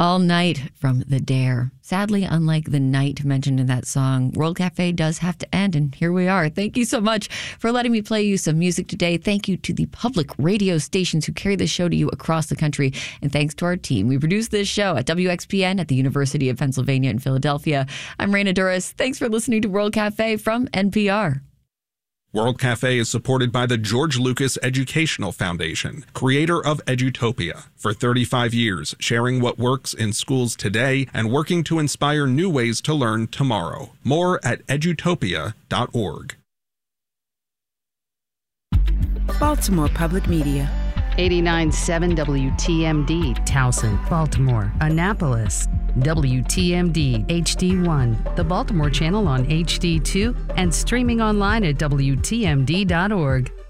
All Night from The Dare. Sadly, unlike the night mentioned in that song, World Cafe does have to end, and here we are. Thank you so much for letting me play you some music today. Thank you to the public radio stations who carry this show to you across the country, and thanks to our team. We produce this show at WXPN at the University of Pennsylvania in Philadelphia. I'm Raina Duras. Thanks for listening to World Cafe from NPR. World Cafe is supported by the George Lucas Educational Foundation, creator of Edutopia. For 35 years, sharing what works in schools today and working to inspire new ways to learn tomorrow. More at edutopia.org. Baltimore Public Media. 89.7 WTMD, Towson, Baltimore, Annapolis. WTMD HD1, the Baltimore channel on HD2, and streaming online at WTMD.org.